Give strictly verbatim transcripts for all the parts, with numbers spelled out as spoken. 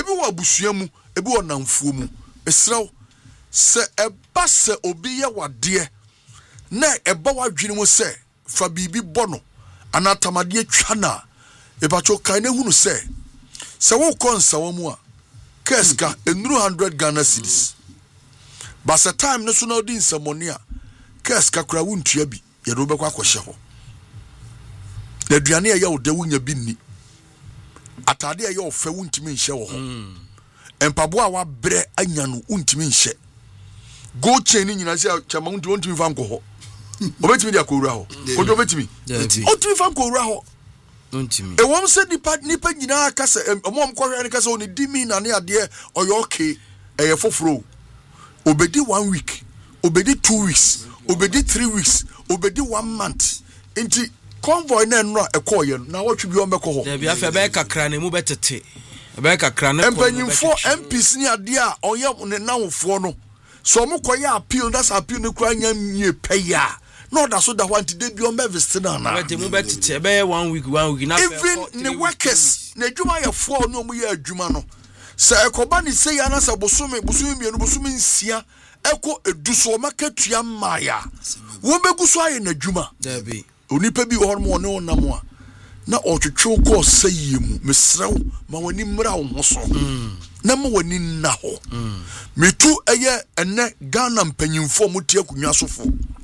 ebi wo abusua mu ebi wo namfuo mu esraw se eba se obi ye wade na eba wadwene mu se fa bibi bono anatamade atwa na ebacho kan na hunu se se wo konsa wo mu a keska enuru one hundred Ghana cedis but the time no so na odi nsamoni a keska kura wuntua bi ye do be kwa kwhye ho na duane ye wo da wunya bi ni atade ye wo fa wuntimi nhye wo ho empabo a wa bre anya no wuntimi nhye go chain ni nyina se chama wuntimi wuntimi fa nko ho obetimi dia ko wura ho odo obetimi otimi fa nko wura ho wuntimi e won se nipa nipa nyina ka se omom kohwe ne ka se oni dimi na ne ade oyo okay e foforo obedi one week obedi two weeks obedi three weeks obedi one month inti convoy na no ekoye na watwe bi o meko ho da bia fa be kakra na mu betete be kakra na ko empanyimfo M Ps ni ade a oye ne nawofo no so mo koye appeal that's appeal ne kura nya mie peya no da so da wanti de bi o me visit na na we mu betete be one week one week na even the workers na adwuma ye fo no mu ye adwuma no se ekoba ni se ya na se bosome bosome mienu bosome nsia eko eduso makatua maya wo beguso aye na adwuma da bi onipa bi ho mo ne onam a na otwetwe ko sayie mu mesrew ma wani mra wo ho so na ma wani na ho metu eye enne Ghana mpanyimfo mutie akunwa sofo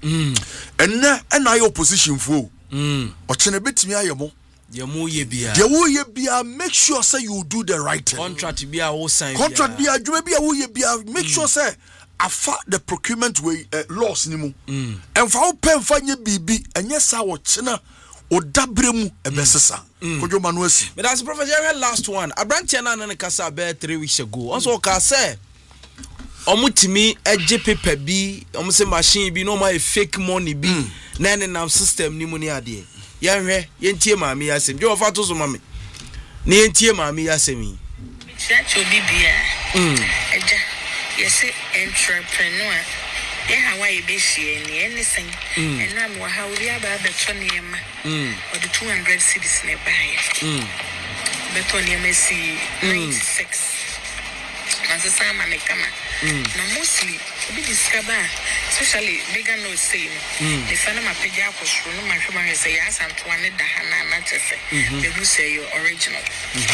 enne ena aye opposition fo o chene betimi aye mo ye mo ye bia ye wo ye bia make sure say you do the right thing contract bia wo sign contract bia adwuma bia wo ye bia make sure say afa the procurement way uh, laws ni mu emfa wo pemfa nye bibi enye sa wo chena o dabremu ebesesa kojo manu asi but as Prophet Jerry last one abranche na na kasa be three weeks ago also ka say omutimi eje paper bi omse machine bi no ma fake money bi na ne nam system ni mu ni ade yenhwe yentie maami yasem je ofa to so mame ne yentie maami yasemi chacho bibia mm eja yes entrepreneur ye hawaii be share ni anything and am wa hawri aba beto ne ma mm or the two hundred cedis ne buy mm beto ne ma si ninety-six manzo sama ne kama na mostly obi discover especially bigger no say the fan ma peja akosro no ma hwema hwe say asanto ane da hana na tefe the who say your original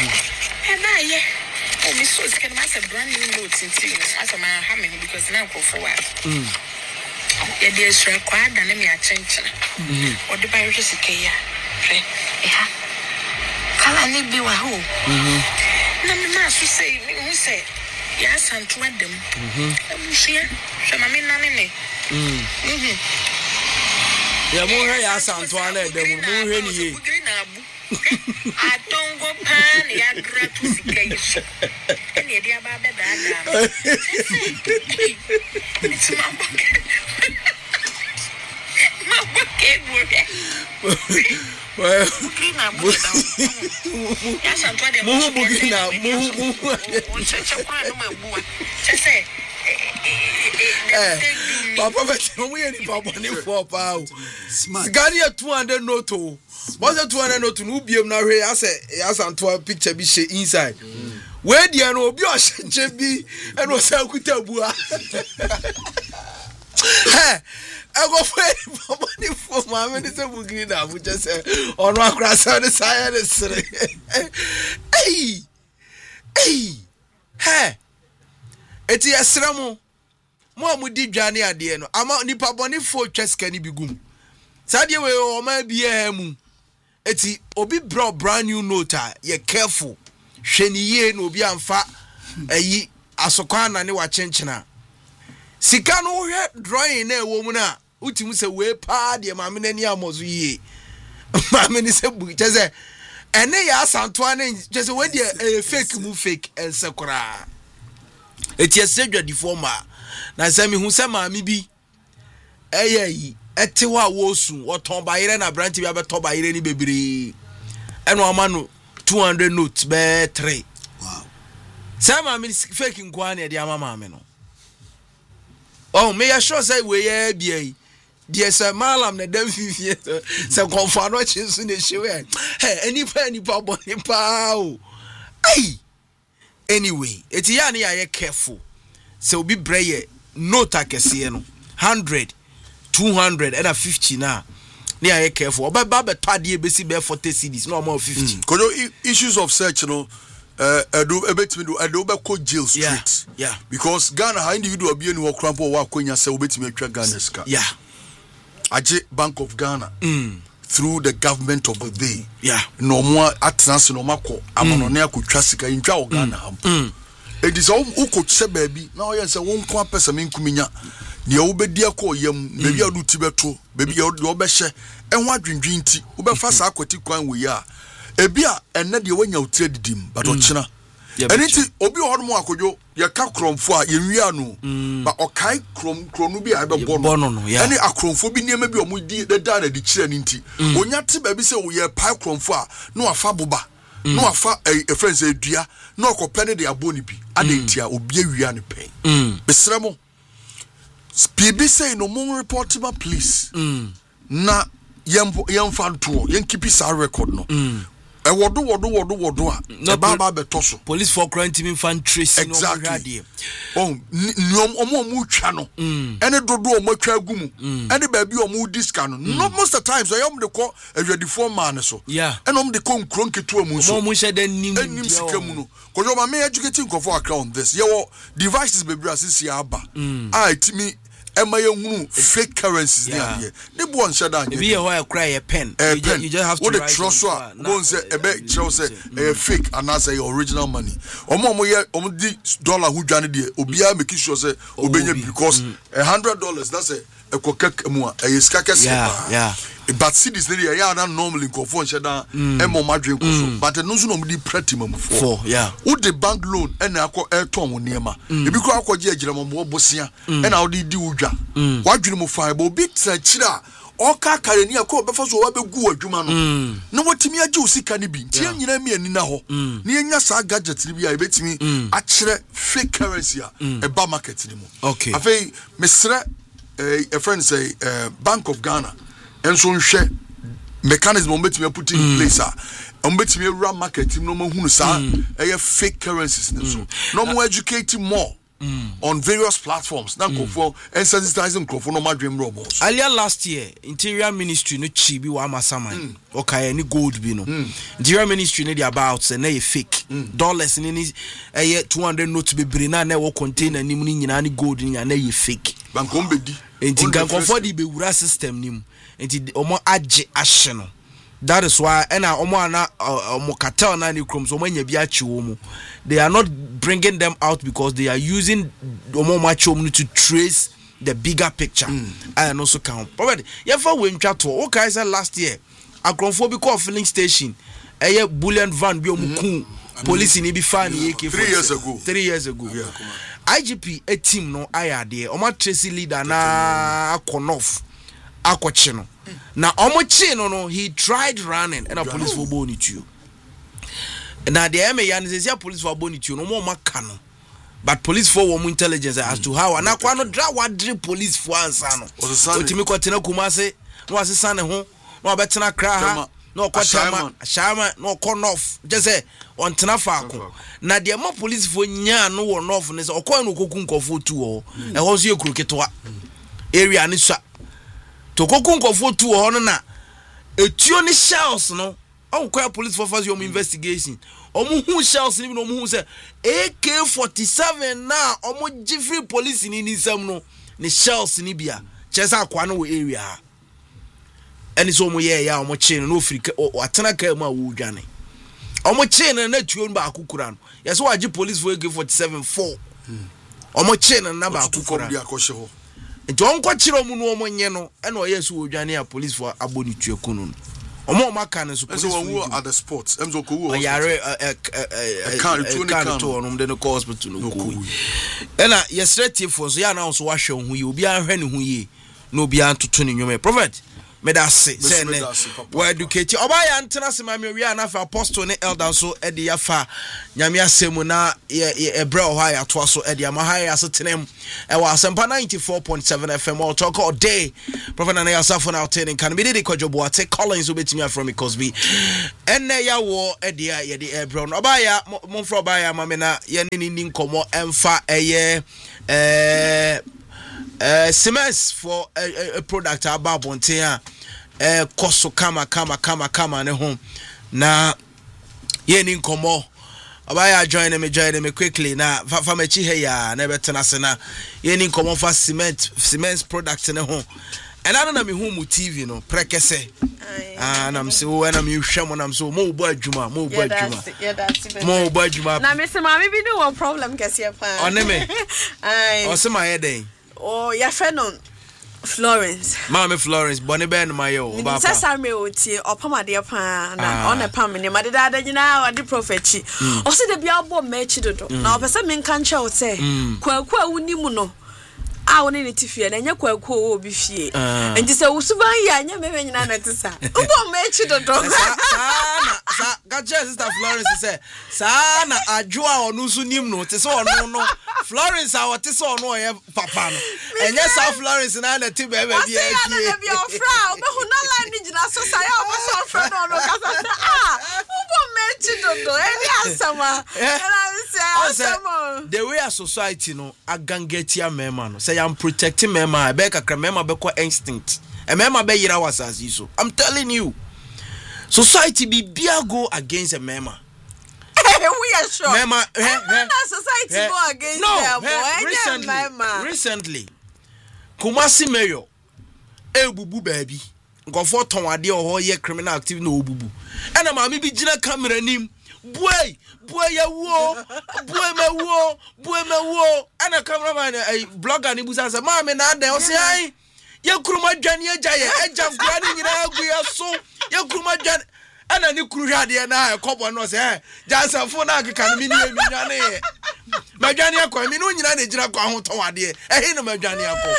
e ba ye oh me so scan ma say brand new notes in thing as ma ha me because na go forward mm ya dey sure kwa da na me a chenchena o de ba hwe sikeya hwe e ha kala ni bi wa ho mhm na me ma so say me say ya santo adem mhm amusia hwe ma me nane ne mhm mhm ya mo hwe ya santo ana adem mo hwe ni ye atongo pan ya gratu sikaiso ene dia ba be da da it's my book my book e well na book ya santo adem mo book na mo mo o cheche kwa no mabuwa chese eh papa vet mo ye ni papa ni for pa o gari two hundred note but the two hundred note no biem na hwe ase asanto picture bi she inside we dia no obi o hye bi e no say akuta bua eh I go for papa ni for ma me ni se bugiri na bu je say ono akra say ni say ni sere eh eh eh eti esramo mo amudi dwane ade no ama nipa boni fo twaska ni bigum sadie we o ma bia mu eti obi bro brand new note ye careful hweniye no obi amfa ayi asokwa na ne wa chenchena sika no hwe drawing na ewo mu na utimu se we pa de ma me nani amozo yie ma me ni se bu cheze ene ya asanto ane cheze we de fake mu fake ensekora eti esedwa di forma na se mi hu se ma mi bi eyeyi etewa wosu woton bayire na branch bi abeto bayire ni bebere eno amano two hundred notes be three wow se ma mi fake nkwa na de amama me no oh me ya sure say we ya bia die se malam na dem fifie se konfa no chinsu ne hwe hey enipa enipa boni pa o ai anyway eti ya ne ya careful so obi breye note akese no one hundred two hundred and fifty na ne ya careful oba ba beto ade ebesi be forty cedis no more fifty kojo issues of search no uh edo ebetimi do edo be ko jail street yeah, yeah. because Ghana ha individual be ni wo krampo wa akonya se obetimi atwa Ghana ska yeah Aje Bank of Ghana mm. through the government of the day yeah no more atnase no mako amonone akotwa sika intwa o Ghana ham mm. it is all uko che baabi na oye se won ko apesa menkuminya ne wo bedi akọ yam bebi adu ti beto bebi wo be hye enho adwendwen ti wo be fa sa akwati kwan wo ya ebi a enne de wanya utire didim but ochina eniti obi ho mo akodwo ye ka kromfo a ye nwia no ba okai krom kronu bi a be bono ene akromfo bi niam bi o mo di da da di kire ni nti onya te ba bi se wo ye pai kromfo a no afa boba no afa e friends edua no okopene de aboni bi adentia obi awia ne pen besremo B B say no more report ma please na yem yem fan to yen keep his record no e wodo wodo wodo wodo a e ba ba beto so police for crime team fan trace no exactly oh nyom omo omo twa no ene dodo omo twa agumu ene ba bi omo discount no no most of the times I am the call a ready for man so yeah ene om de kon kron ketu amu so omo she den nim nim sika mu no ko yo ma me educating ko for account this ye wo devices be bra sisi aba ah itimi ema ye hunu fake currencies yeah. There they bo on shada anye be ho e cry a pen uh, you, pen. you just have to what write the trust so go say e be trust say e fake and as your original money omo omo ye omo di dollar hu dwane de obia make sure say obenya because a hundred dollars that's a ekokek mu a e ska kese yeah yeah but cities there ya na normally go for shada e mo madwen ko so but no so no di pratima mu for yeah wo the bank loan e na akọ e ton wo niema e bi ko akọje agiramo mo bosia e na wo di di wudwa wadwene mu fa bo bi tra kira o ka kare ni akọ be fa so wa be gu adwuma no na wotimi age usika ni bi tie nyina mi ani na ho na yenya sa gadget ni bi a betimi a kire fake currency a e ba market ni mu okay afei mesre a friend say uh, Bank of Ghana and so nhwe mechanism on betimi put in place a on betimi run market no ma hunu sa e fake currencies so no more educating more Mm. on various platforms na mm. for and sensitizing for no madwem robots earlier last year interior ministry no chi bi wa masaman mm. okay any gold bi no mm. interior ministry no dey about say na ye fake mm. dollars ni ni eh two hundred notes be bre na na wo container ni mu ni nyina ni gold ni na ye fake bankom bedi enti gankom for the be wura system ni mu enti omo age ahye no that is why and omo ana omo cartel na ni krom so omo nya bi achi wo mu they are not bringing them out because they are using omo macho to trace the bigger picture mm. and also count probably yeah for we ntwa to okay say last year agronfo bi call filling station eh bullion van bi omo kun police ni bi fan A K three years ago three years ago yeah, I G P a team no ayade omo trace leader na akonof akoche no na omo chi no no he tried running and a police for boni to na the M A yan say police for boni to no more maka no but police for wo intelligence as to how na kwa no dra wadre police for ansa no otimi kwatena kumase no asesa ne ho no obetena kra ha no kwatama shama no konof just say on tena faako na the mo police for nya no wo nof ne say okwa no kokun kofo tu ho e ho so ekuru ketwa area ne sha to kokun kofo tu ho no na etuo ni shells no on kwa police for first your investigation omo hu shells ni no omo hu say A K forty-seven na omo Jeffrey police ni ni sam no ni shells ni bia chesa akwa no area eni so omo ye ya omo chain no Africa atena ka ma wo dwane omo chain na tuo ba akukura no yeso waji police for A K forty-seven four omo chain na ba akukura nti onko chiro mu no omo nye no ena oyeso wo dwane ya police for aboni tuekunu no omo maka ne so police who at the sports emzo ko wo yare can't to on the hospital no ko ena yesterday for so ya na so wa hwe hu yi obi an hwe ne hu yi no obi an toto ne nwome prophet me da se say ne we educate oba ya ntena se ma me wi ana fa apostle ne elder so e de ya fa nyame asemu na e bre o ha ya to so e de ama ha ya so tenem e wa asempa ninety-four point seven F M all talk all day prophet na ya safo na obtaining can be the kojobo ate Collins obetimi from Cosby enne ya wo e de ya de e bre no oba ya mo fro oba ya ma me na ye ni ni nkomo emfa eye eh Uh, Siemens for a, a, a product about Bontea, uh, Koso Kama Kama Kama Kama ne home. Na Yenin Komo. Abaya join me join me quickly. Na Famechi Heya, never tenasena. Yenin Komo for cement, Siemens product ne home. And I don't know me whom T V no, prekese. And I'm so when I'm you shaman, I'm so more boy Juma, more boy Juma. Yeah, that's more boy Juma. Now, Mister Mammy, we do one problem, guess you're fine. On me. Or some my head. Oh, your friend on Florence. Mammy Florence, Bonnie Ben, my own. Says I may tea or Pama dear pan on a palm, my dad, you know, at the prophet. Or said the Biabo Mechido. Now, but some men can't show say, Qua qua unimuno. I want it to fear, and your qua will be fear. And this is Usubaya, and you're maybe none at the side. Who made you the dog? Got just that Florence said, Sana, a Joa or Nusunim no, tis all no no. Florence, our tis all no, Papa. And yes, our Florence and I let you be a frau, but who not landing us, so I almost saw friend on the ah, who made you the dog? Any summer, and I say, the way a society no, a gangetia memano, say I'm protecting mema, I beg a cremema beko instinct. A mema be yira was as you so. I'm telling you. Society be beer go against a mema. We are sure. Mema, eh, eh, society eh, go against no, their boy. Eh, recently, mema. recently, Kumasi Mayor, eh bubu baby, go for tonwade or ye criminal activity no bubu. And a mammy be jina camera nim. Boy, boy ya wo, boy me wo, boy me wo. And a cameraman, a blogger, and he was as a mammy na de o say. Ya kuruma dwane agyaye agya mfrani nyina aguya so ya kuruma dwane ana ni kuruhade na ekobo no se jansafo na akeka mi ni eminyane madwane akwa mi no nyina na gira kwa ho towade ehe no madwane akọ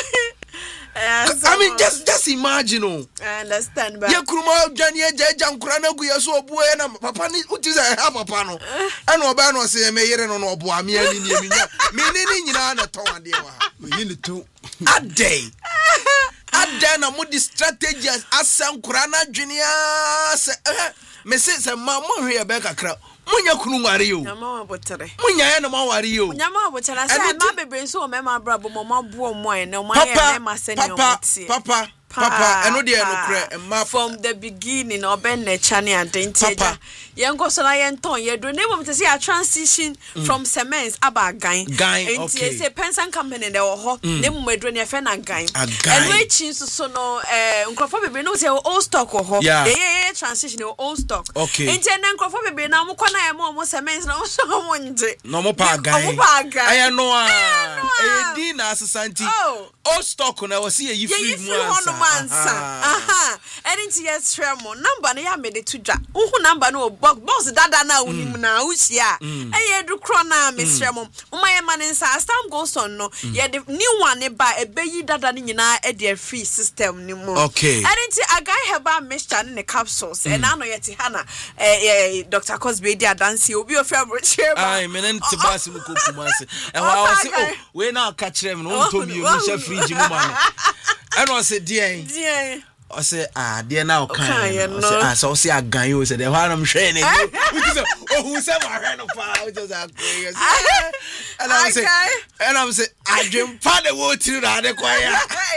I mean just just imagine oh I understand but ya kuruma dwane agya agya nkura na aguya so obuo na papa ni utize ha papa no ana oba no se me yere no no obo ame ani ni eminya mi ni ni nyina na towade wa yi ni tu a day Adana mo di strategy asan kurana dwenia se me se se ma mo hwe be kakra munya kunu ngare yo nyama abotere munya ya na ma ware yo nyama abotere say ma bebre so me ma brabo mo ma buo mo en no ma ye me ma se ne o papa papa eno de eno kre ma from the beginning oben na chane adentija yengo so na yenton yedo ne mom te say a transition mm. from cements aba gan gan okay enti say pension company de wo ho ne mom edro ne fe na gan eno echi so so no eh nkrofo bebe no say old stock ho yeah yeah transition old stock okay enti na nkrofo bebe na mo kwana e mo mo cements na so mo nje no mo pa gan mo pa gan aya no a e di na asanti old stock na wo see e free mu Mansa. Aha. Enti yes tremo. Number na ya mede to dwa. Uhu number no boss dada na unim na uhia. Eye du kro na me tremo. Umaye maninsa as time goes on no. Ye the new one ba ebeyi dada ni nyina e de free system ni mu. Okay. Enti agai heba mixture ne capsules. E na no yeti hana eh Doctor Cosby dia dance obi o fam chema. Ai menen te basi mu kokumase. E wa say oh we na ka kire me no ntomi o ni sha fridge mu ma no. And I said, dear, dear, I said, ah, dear, now can I so see a guy who said, the one I'm training. Oh, who's ever heard of power? Just a curious. And I said, and I'm saying, I dream part of what to the choir.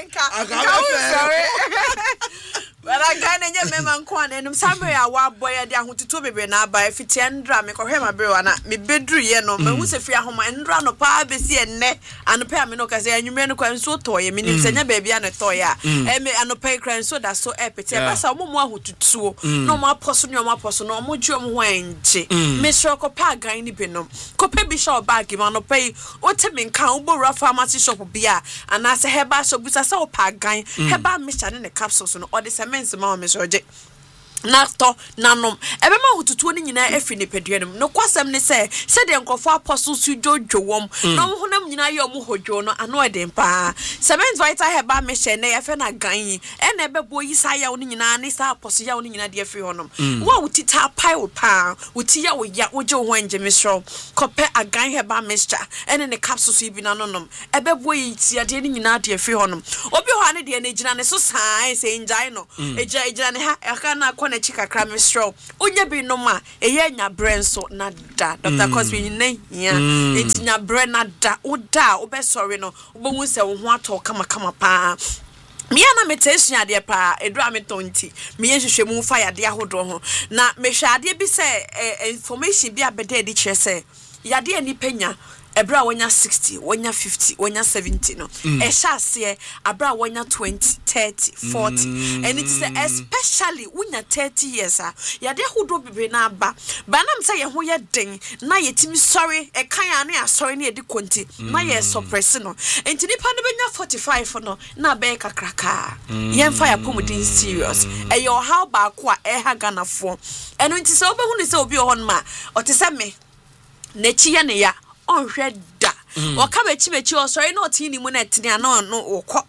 But I can't get my man quan and somewhere a wild boy down to two baby now by fifty and drum, make him a brew and me bedroom, you know, me who's a free home and run a pie, be see and net and a pair of say, and you men can so toy, meaning send your baby and a toy, and me and a pay cran so that's so epic. But some more who to two, no more person, no more person, no more jum wine, Miss Rocopa, Guy Pinum, Cope Bishop bag him on a pay, what to mean cowboy rough pharmacy shop beer, and as a heba so with a saw pack guy, heba mission in the capsules and all this. Men's mom is Roger. na to nanom ebema hututuo ni nyina efi ne peduanum no kwasem ne se se de nkofo apostles su jojo wom no honam nyina ye omo hojo no ano eden pa cement vital heba me hye na ye fe na gan yi e na ebebo yi sa ya woni nyina ne sa apostle ya woni nyina de efi honom wa wutita pai wo pa wuti ya wo ya wo je ho anje misro kope agan heba mixture ene ne capsules yi bi na nonom ebebo yi ti ade ni nyina de efi honom obi ho ane de na gina ne so sai se njai no eja eja ne ha aka na na chika misro onye bi no ma eye nya brenso na da Doctor Cosby ne ya enti nya bre na da oda obesori no obohu se wo ho ato kama kama pa me na metation ade pa edura metonti me yehwehwe mu fa yade ahodo ho na mehwe ade bi se information bi abede di kire se yade ani penya ebra wonya sixty wonya fifty wonya seventy no e sha se abra wonya twenty thirty forty and it is especially wonya thirty years ah yade hodo bibe na aba ba na mse ye ho ye den na yetimi sorry e kan ya na sorry na ye di konti na ye suppress no enti nipa no benya forty-five no na be kakraka ye mfa ya pomudin serious e yo how ba ko a e ha ganafo eno enti se obehu ni se obi o hon ma o te se me na chi ye ne ya onhwe da o ka bechi bechi o sorry no tin ni mu na tini ana no okọ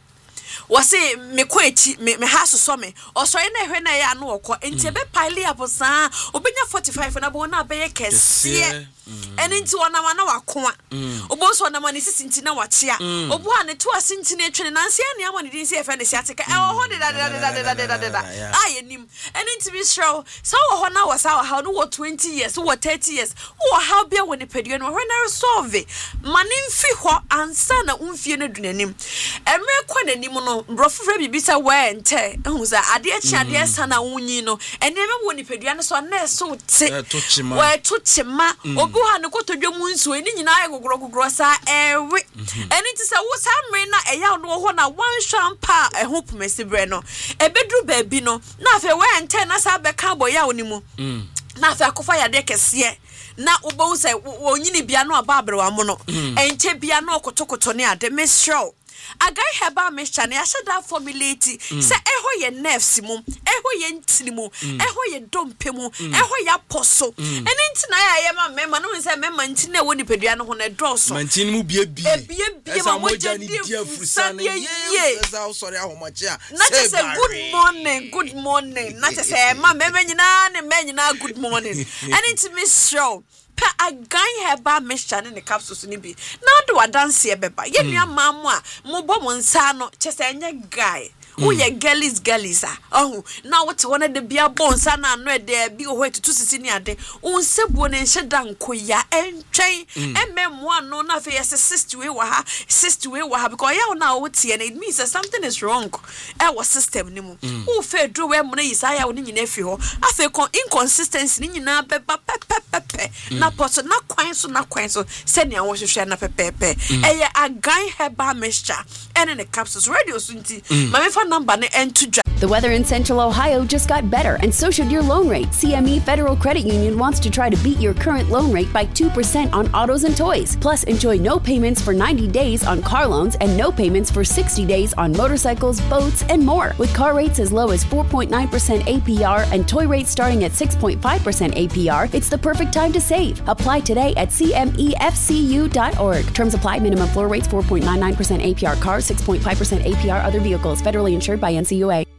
wase me ko echi me me ha soso me o sorry na hwe na ya no okọ enti be pile aposa obenya forty-five na bo na be ye kese eni nti wona ma na wako a obo so na ma ne sisi nti na wachia obo a ne to asinti na twene na nsia ne ama ne din se efe ne siateka e ho ho de da da da da da da da ai enim eni nti bi show so wo ho na wasa ha no wo twenty years wo thirty years wo ha bia wo ne pedua no hwe na resolve mane mfi ho ansa na umfie no dunanim emre kwa nanim no brofofre bibisa we ente hu za ade achi ade esa na unyi no ene me wo ne pedua no so na so te we to chima obi ha ne kotodwom nso eni nyina aye gogoro gogoro sa ewe eni ti se wo samre na eya no ho na one shampa e ho pumesi bre no ebedru baabi no na afa we ente na sa be ka boya onimu na afa akofa ya de kese na obo se wonyini bia no ababre wa mo no enche bia no kotokoto ne ade me show agai heba mixture na yasha da formulate se eho ye nerves mu eho ye ntini mu eho ye dompe mu eho ya poso eni ntina ya ye ma mema no se mema ntina woni pedua no ho na droso mantini mu bie bie bie bie ma moja di afusa na ye esa sorry ahomache a na te say good morning good morning na te say ma mema nyina ne me nyina good morning eni ntimi show pa agan heba mixture ne capsules ni bi na do wadanse e beba ye nua mamu a mo bo mo nsa no chese enye guy wo ye girlies girlies a oh na what one de bia bonsa na no e de bi o hetu sisi ni ade unsebuo ne nhye danko ya entwen ememo ano na fe yes sixty we wa ha sixty we wa ha because ya na wo tie it means that something is wrong e wo system ni mu wo fe do we mo na yisa ya wo ni nyina fi ho afa kon inconsistency ni nyina beba pepepepe na poto na kwan so na kwan so se ne wo hwehwe na pepepe e ye agan heba mixture ene ne capsules radio sunti ma me number and to The weather in Central Ohio just got better, and so should your loan rate. C M E Federal Credit Union wants to try to beat your current loan rate by two percent on autos and toys. Plus, enjoy no payments for ninety days on car loans and no payments for sixty days on motorcycles, boats, and more. With car rates as low as four point nine percent A P R and toy rates starting at six point five percent A P R, it's the perfect time to save. Apply today at C M E F C U dot org. Terms apply. Minimum floor rates four point nine nine percent A P R cars, six point five percent A P R other vehicles. Federally insured by N C U A.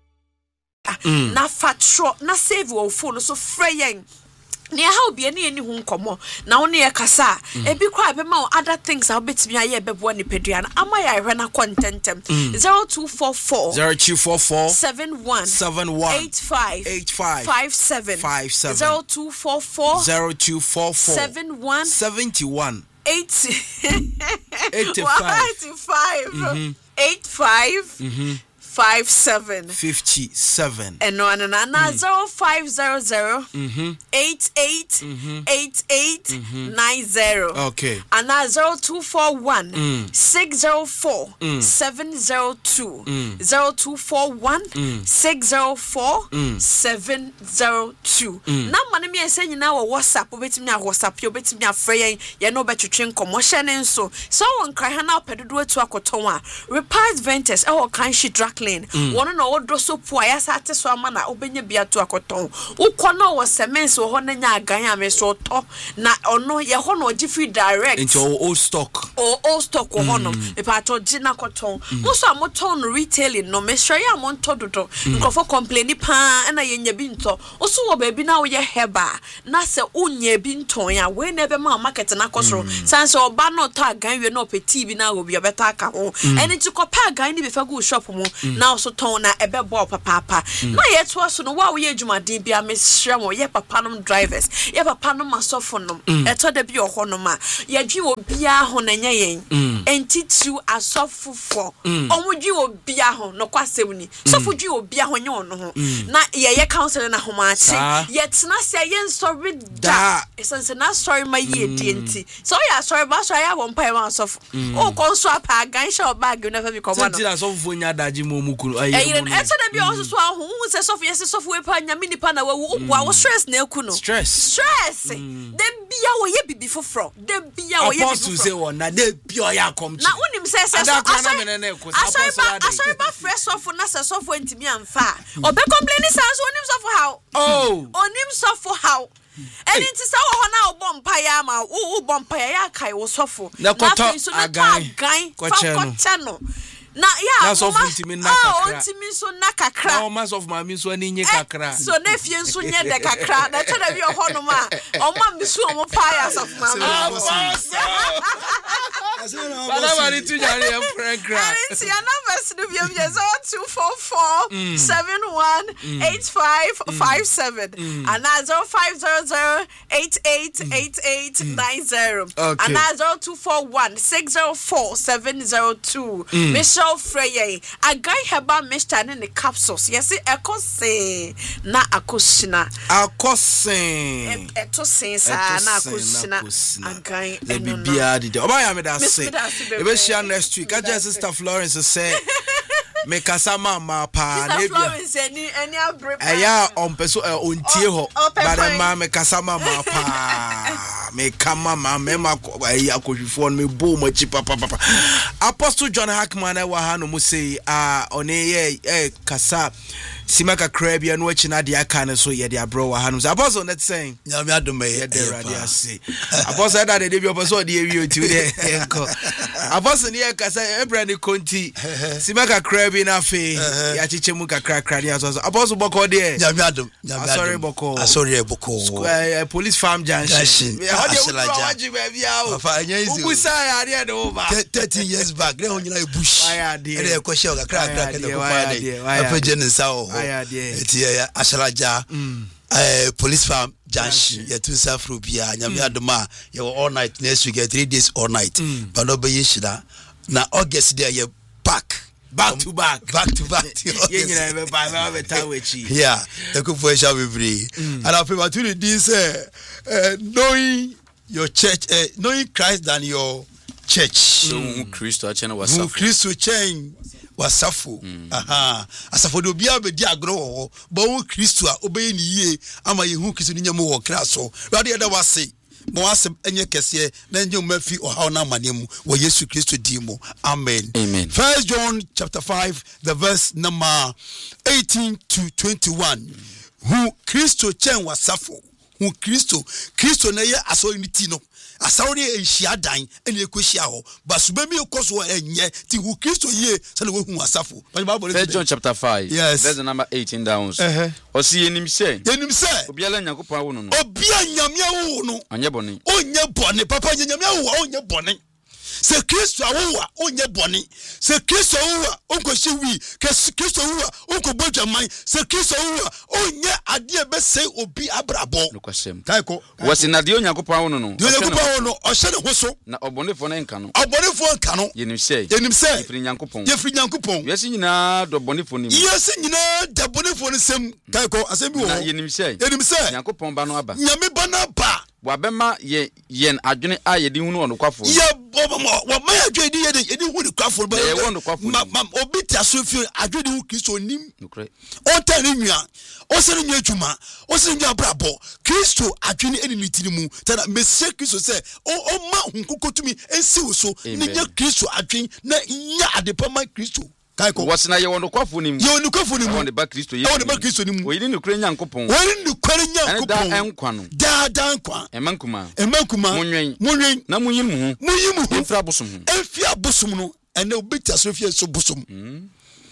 Mm. Na fatro na save wo phone so freyen ne how be any any hu nkomo na woni e kasa e bi kwa be ma other things how betimi aye bebo ne pedua na ama ya hwe na contentem zero two four four zero two four four seven one seven one eight five eight five five seven five seven zero two four four zero two four four seven one seventy one eighty eighty five eighty five eight five five seven fifty seven and no no no zero five zero zero eight eight eight eight nine zero okay and now zero two four one six zero four seven zero two zero two four one six zero four seven zero two. Now money me say nyina wo WhatsApp obetimi a WhatsApp yo obetimi afre yen ye no betwetwe nkomo hye ne nso so won kran ha na opedodo atu akoton a Repairs Ventures e wo kan shi Draklin clean one no odro so po ayasa so ama na obenya bia to akoton ukọ no wo cement wo ho na nya agan ame so to na ono ye ho no gifi direct into old stock o old stock wo ho no e pa to gina koton mo so amoton retailing no me hwe ya mo nto dodo nkofo complain pa na ye nya bi nto o so wo ba bi na wo ye heba na se unya bi nton ya we na be ma market na kosoro san se oba no to agan we no peti bi na obi obeta aka ho eni ti kopa agan ni be fa go shop mo na so ton na ebe bo papa papa na ye to so no wa wo ye adwumaden bia me hwe mo ye papa nom drivers ye papa nom asofo nom eto da bi oho nom a ye dwi obi a ho na nya yen enti tu asofo fo omo dwi obi a ho no kwasem ni sofo dwi obi a ho nye ono ho na ye ye counsel na ho ma achi ye tena se ye sorry da esense na sorry ma ye di enti so ya sorry ba sorry ya won pai ma asofo o ko so apa gan show bag na fa bi ko ma no tira asofo nya daji mo mu kunu ayi eto da bi o so aho hu se sofo ye se sofo we pa nya mini pa na wawu wo wo stress na eku no stress stress dem bia wo ye bibi foforo dem bia wo ye bibi apostle say won na dem bia ya come na unim se se so asori ba asori ba fresh sofo na se sofo ntimi amfa obe complain sans unim sofo how oh onim sofo how eni ti sa wo ho na obom pa ya ma wo obom pa ya kai wo sofo na koto agan koche no na ya so ntimi na kakra ntimi so na kakra na o ma so ma so ani nye kakra so na fie nso nye de kakra na tena bi ho no ma o ma mi so o mo pa ya so ma Bana mari tu jare e friend cry. Enti ya numbers no bi bi zero two four four seven one eight five five seven and zero five zero zero eight eight eight eight nine zero and zero two four one six zero four seven zero two. Michelle Freye agai heba mixture ne ne capsules yes ekose na akoshina akose eto sen sa na akoshina agai le bibia de oba ya me da say e be share next week I just sister Florence say me kasa mama pa na bia Florence any any abre pa eya on peso ontie ho but ma me kasa mama pa me kama mama me ma akohwifo me bo mo chi papa papa Apostle John Hackman wa ha no mu say ah one ye eh kasa Simaka Caribbean no chi na de aka ne so ye de abro wa ha no Apostle net saying nyame adom ye de radio say Apostle that de bi Apostle de ewi otu de enko Apostle ne kasa Abraham Conti Simaka Caribbean afi ya chiche mu kakra kra ne aso Apostle boko de nyame adom nyame adom sorry boko sorry boko police farm junction how dey waji baby awo papa anya easy ubusa ya de de over thirteen years back ne ho nyina bush aya de e ko shell kakra kra ke ko fa de afa jeni sa o eti ya ashalaja eh police farm junction ya tu safro bia nyame adoma ye all night next week three days all night but no be yishida na August there ye back back to back back to back ye nyina be ba ba be tawechi yeah the ku for shall be free and I feel to this uh, knowing your church uh, knowing Christ than your church so Christ achena wasafu Christ change wasafo aha asafo do bia be di agro ho bo wu Kristo a obey ni yie ama ye hu Kristo ni nyam wo kra so rade eda wase mo wase enye kese na enye mafi o ha na manemu wo Yesu Kristo di mo amen amen. First John chapter five the verse number eighteen to twenty-one hu Kristo chen wasafo hu Kristo Kristo na ye aso unity no asawre enhia dan ene ekohia ho basubemi ekoso enye ti hu Kristo ye se na wo hu asafo First John chapter five yes. verse number eighteen down uh-huh. Osi yenim se yenim se obiala nyankopon awo no no obia nyame awo no anye bone onye bone papa nyame awo onye bone se Kristo awo onye bone se Kristo awo onkohye wi Kristo awo onkobodwaman se Kristo awo onye ade be se obi abrabo nokwasem taiko wasi na de onyankopon awo no no de onyankopon awo no ohye ne ho so na obonefo na nka no obonefo nka no yenim se yenim se yefri nyankopon yefri nyankopon yesi nyina do bonefo ni yesi nyina da bonefo ni sem taiko asem bi wo yenim se yenim se nyankopon ba no aba nyame ba na ba wabema ye yen adwene a ye di hunu onokwafo ye bobo wa ma adwene di ye di ye di hunu kwafo ba ye wono kwafo ma obi ti aso fi adwene hu Kristo nim nokre o ta ni nua o se ni nua dwuma o se ni nua brabo Kristo adwene eni ni tirimu ta mesie Kristo se o o ma hunkokotumi ensi wo so ni nya Kristo adwene na nya adepama Kristo Kaiko. Was na ye wono kwafo nim. Ye wono kwafo nim. Won ba Kristo ye. Won ba Kristo nim. We ni nukure Nyankopon. We ni nukure Nyankopon. Da enkwa no. Da da enkwa. Emankuma. Emankuma. Munwen. Munwen. Na munyim hu. Munyim hu. Enfra bosom hu. Enfia bosom no. Ene obeti asofie so bosom. Mm.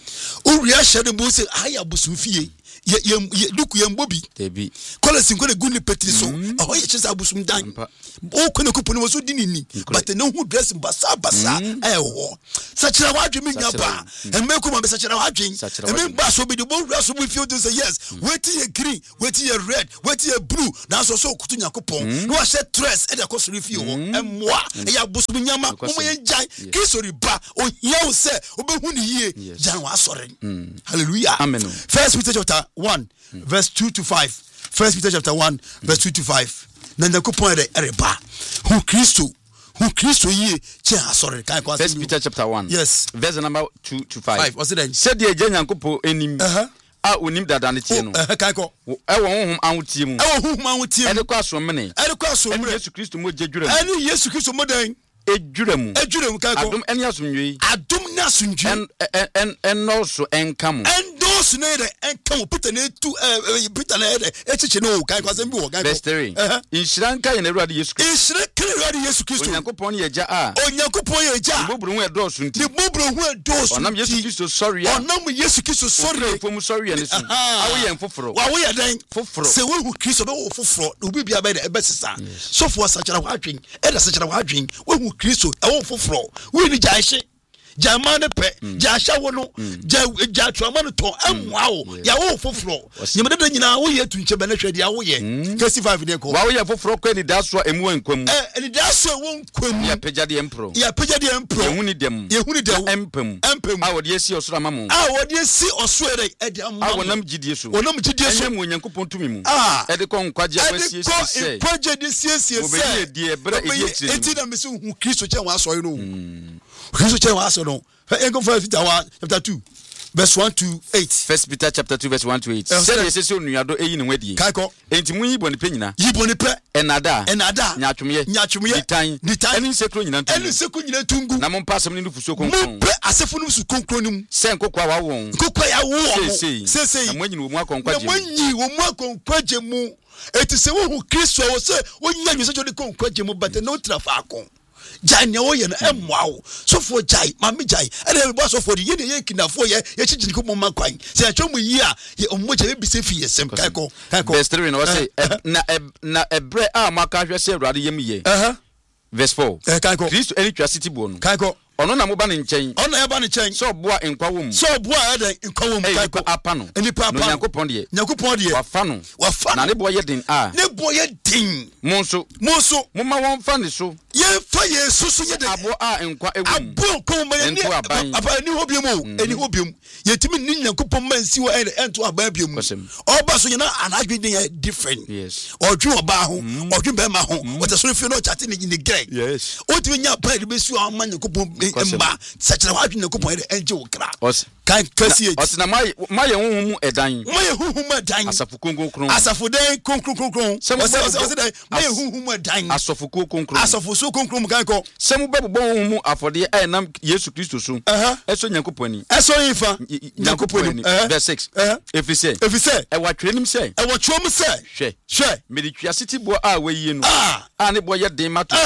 Uri ahye de bo se aya bosom fie. Ye ye duku ye mbobi. Debi. Kola sinko de guni petri so. Aho ye chesa bosom dan. O kone kuponi wo so dinini. But no hu dress basa basa eh ho. Sachira wadwe me nyaba. Emme kuma be sachira wadwe. Emme ba so be de bo wura so be feel to say yes. Wait ye green, wait ye red, wait ye blue. Na so so kutu Yakopon. No ahye dress e de ko so feel ho. Emmoa e ya bosom nyama. Mo ye jai. Kisori ba o hia wo se obehu ni yie. Jan wa sore. Hallelujah. Amen. First Peter chapter one verse two to five. First Peter chapter one verse two to five. Nanda ko point de ereba. Who Christo, who Christo ye che asore kan kwa. First Peter chapter one. Yes. Verse number two to five. Five. What's it then? Said the agent Nyankopon enim. Uh-huh. A onim dada ne tie no. Eh kan ko. E wo honhom anwotie mu. E wo honhom anwotie mu. E de kwa so mene. E de kwa so mene. Yesu Kristo mo jedwura mu. Ani Yesu Kristo mo dan. Ejwura mu. Ejwura mu kan ko. Adom eni asomdwe. Adom na asomdwe. En en en no so enka mu. Those ne de enka mo Peter ne tu Peter ne de echiche no kan ko asem bi wo kan ko. Verse three. Inshira nka ye na Awurade Yesu Kristo. Inshira kan Awurade Yesu Kristo. Onyankopon ye ja a. Onyankopon ye ja. Bobro hu edoso nti. Ni bobro hu edoso. Onam Yesu Kristo sorry ya. Onam Yesu Kristo sorry. Fom sorry ya ne so. Awo ye mfoforo. Wa wo ye dan foforo. Se wo hu Kristo be wo foforo. Obi bia be de ebesesa. So for sachara wa adwen. E da sachara wa adwen. Wo hu Kristo e wo foforo. We ni jaise. Jamane pe, jasha wono, ja ja twama no ton amwa wo. Ya wo foforo. Nyimede da nyina wo ye tunche be na hwede ya wo ye. Kesi five ne ko. Wa wo ye foforo kwa ni daso emu enkwam. Eh, ni daso wo nkwam. Ya pejade empro. Ya pejade empro. Ye huni dem. Ye huni dem. Empem. Empem. A wo de esi osoro amamu. A wo de esi osoro de e de amamu. A wo nam gidie so. Wo nam gidie so. Emu Onyankopon tumi mu. Ah. E de ko nkwaje awasi esi se. E ko de siesie se. Wo be ye die bra e ye chiri. Eti na me se hu Kristo che wa asoro no. Kristo che wa asoro no. First Peter one chapter two verse one to eight. First Peter chapter two verse one to eight. Say yes say onuado eyi ne wadie. Kaiko. Enti mu yi boni pe nyina. Yi boni pe. Enada. Enada. Nyatwomye. Nyatwomye. Ditan. Ditan. Eni sekro nyina ntu. Eni sekro nyina tungu. Na mo mpasem ne nufuso konkron. Mo pe asefo no su konkron nim. Se nkokwa wa won. Nkokwa ya wo. Se se. Se Na mo nyina wo mu akonkwaje. Na mo nyi wo mu akonkwaje mu. Eti se wo hu Kristo wo se wo nya nyi se jodi konkwaje mu but no trafa akon. Jai ne oye na emwa so for jai mami jai ene bo so for the ye ye kinafo ye ye chiji ko mama kwan se atwa yi a ye omoje be se fi yesem kaiko kaiko verse three no say na na ebre a maka hwe se Awurade yem ye verse four kaiko Kristo eni twa city bo no kaiko ono na mo ba ne nchen ono ya ba ne nchen so boa enkwa wom so boa e de enkwa wom kaiko apa no eni pa apa Nyankopon de Nyankopon de wa fa no wa fa na ne bo ye den a ne bo ye din mo so mo so mo ma won fa ne so ye fa ye susu ye de abo a enkwa ewum abo ko ma ye aba ni hobiam o eni hobiam ye timi ni Nyankopon man si wo e ento aba biam oba so ye na anadwe din ye different yes odwe oba ho odwe be ma ho what so fi no chat ni ni greg yes o timi nya pa de be su a man Nyankopon mba sachira wa adwe Nyankopon e enje wo kra kan kasi e osina mai mai honhom mu edan mai honhom edan asafu konkron asafu den konkron konkron osi osi den mai honhom edan asafu konkron asafu so konkron mu kan ko semu bebo honhom mu afode e nam Yesu Kristo so eso Nyankopon ni eso yifa Nyankopon ni verse six efise efise e wa twenim se e wa twom se hwe hwe meditwa city bo a wayi no a ne bo ye den mato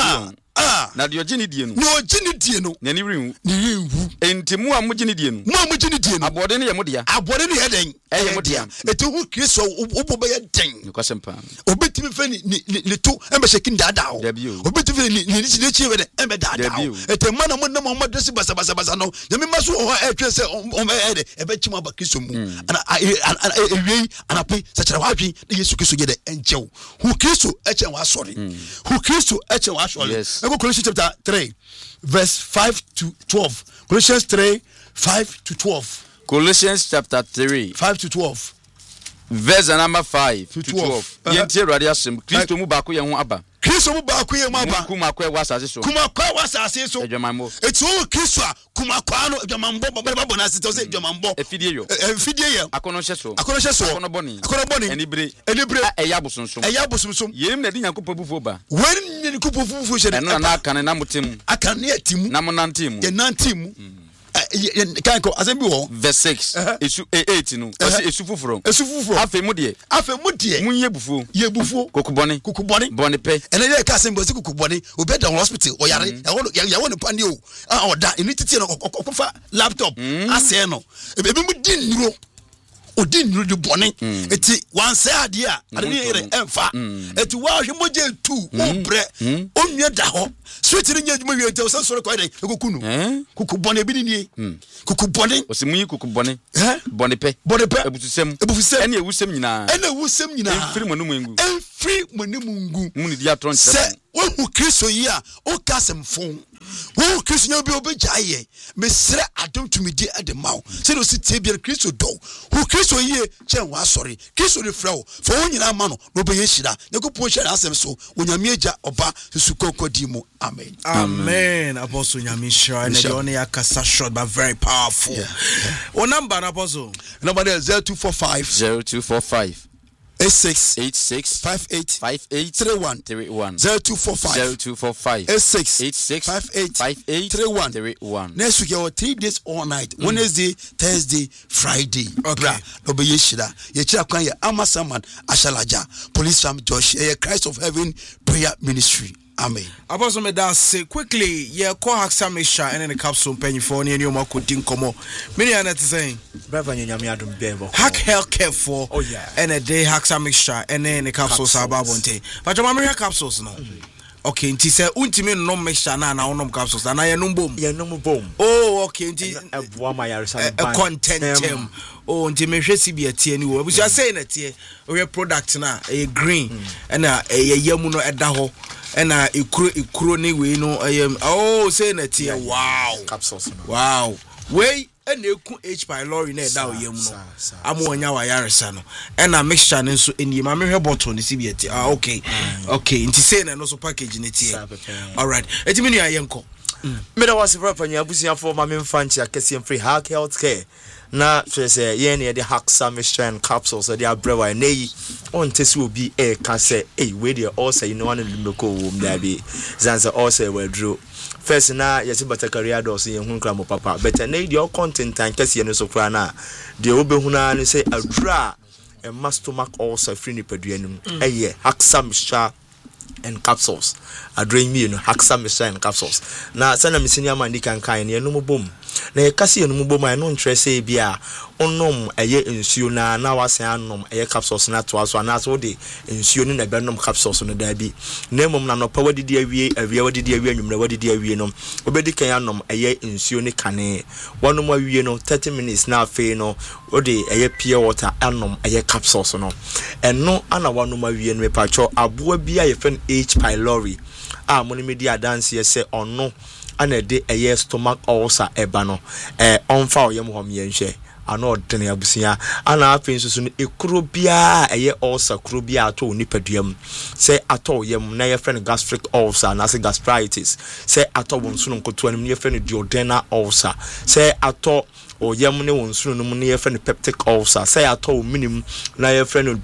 ah na de ogini die no no ogini die no na ni rinwu ni rinwu entimu a mugini die no mo mugini die no abode ne ye modea abode ne ye den e ye modea eti hu Kristo obo be ye den ni kwasempa obetimi fe ni ni to embe shekin dada o obetimi fe ni ni ni chi we de embe dada o eti mana mo na mo madresi basa basa basa no yemi maso ho e twe se o me e de ebe chima ba Kristo mu ana ewi ana pe sachira wa adwen na Yesu Kristo ye de enjew hu Kristo e chen wa sori hu Kristo e chen wa sori Colossians chapter three verse five to twelve. Colossians three five to twelve. Colossians chapter three five to twelve. Verse number five to twelve. Yentie Awurade asem Kristo mu ba ko ye ho aba. Kristo mu ba ko ye mu aba. Kuma ko e wasase so. Kuma ko e wasase so. Edwamambo. Eti o Kristo kuma kwa no edwamambo ba ba bona se to se edwamambo. Efidie yo. Efidie ye. Akono hye so. Akono hye so. Akono boni. Akono boni. Enibire. Enibire. Eya bosonsom. Eya bosonsom. Yem na di Nyankopon bufo ba. Wen ni Nyankopon bufo hye. Eno na aka ne na motem. Aka ne atimu. Na mo nantem. Ye nantem. Can go as a bill. Verse six. Esu eight no. Ose esu fufuro. Esu fufuro. Afe mu de. Afe mu de. Munye bufu. Ye bufu. Kokuboni. Kokuboni. Boni pe. And then ka sem bosi kokuboni. Obe da hospital. O yare. Ya won ya won pani o. Ah o da. Ini titi no kofa laptop. Ase no. Ebi mu di nro. Odi nro de boni. Eti wan say ade a. Ade ne yere emfa. Eti wa hwe moje tu. O bre. Onwe da ho. Sweet ni nyadwuma wi ente o san soro kwa dey ekokunu. Kokuboni bi ni ni. Kokuboni. O se munyi kokuboni. Eh? Boni pe. Boni pe. Ebutusem. Ebufusem. Ene ewusem nyina. Ene ewusem nyina. Enfiri mo no mungu. Enfiri mo ne mungu. Mu ni dia tron se wo hu Kristo yi a o kasem fon. Wo Kristo nya bi obejaye. Mesre adom tumidi ade mawo. Se no sitie bi Kristo do. Hu Kristo yi chen wa sorry. Kristo de frɛ wo. Fo wo nyina ma no no be yeshira. Nyakopo hwɛ asem so. Onyame agya oba susu kokodi mu. Amen. Amen. Apostle Nyamisha and the only akasa short but very powerful. Yeah, yeah. What number, Apostle? Number there zero two four five zero two four five eight six eight six five eight five eight three one three one zero two four five zero two four five eight six eight six five eight five eight three one three one. Next week, our three days all night. Mm. Wednesday, Thursday, Friday. Okay. No be yeshira. Yechira kwan ye Amasaman Ashalaja. Police from Josh. Ye Christ of Heaven Prayer Ministry. Amen. Apostle me that say quickly, yeah, call Haxa Misha and then the capsule penny for any new market in Como. Many are not saying, Brother Nyamiadum Bevo. Hack healthcare for, oh yeah, and a day Haxa Misha and then the capsules are Babonte. But your mamma capsules no. Okay, nti say untimi no mixture na na onom capsules na ya no boom. Ya no boom. Oh, okay, nti aboa ma yare san ban. Content tem. Oh, nti me hwe si bi atie ni wo. Busu say na tie. We product na e green and na e yamu no eda ho. Ena ikuro ikuro ni we no ayem oh say na tie wow capsules no wow we ena eku H pylori na eda oyem no amonya wa yaresa no ena mixture ne so eni ma me hwe bottle ne sibi ati ah okay okay nti say na no so package ne tie all right eti me nu ayenko me da was brother panya abusiafo ma me mfa nchi akese free hack healthcare na say ye na the Haxa mixture and capsules so they are brewa na yi on tesi obi e ka say eh we dey all say no one limeko wo mda bi zanza all say we drew first na yesi batakaria do so ye hu nkra mo papa but na dey all content and kese no so kra na dey obehuna ni say adura e stomach ulcer free ni paduanum eh Haxa mixture and capsules adrein me no Haxa mixture and capsules na sana misinia mandi kan kan ne no mo bom na ye kase no mo bom ai no ntre say bia onom eye nsuo na na wasen anom eye capsules na to aso na so de nsuo ni na benom capsules no da bi na mom na no pa wadidi awie awie wadidi awie anwumra wadidi awie no obedi kan anom eye nsuo ni kane wonom awie no thirty minutes na afi no ode eye pure water anom eye capsules no eno ana wonom awie no pa cho aboa bia ye fen H pylori a mo ni media dance ye se ono ana de eye stomach ulcer eba no eh onfa oyem hom ye nhwe ano odene abusia ana afin susu no ekuro bia eye ulcer kuro bia ato nipaduam se ato yem na ye friend gastric ulcer na se gastritis se ato wonsu no nkoto anim ye friend duodenal ulcer se ato o yem ne wonsu no ne ye friend peptic ulcer se ato minim na ye friend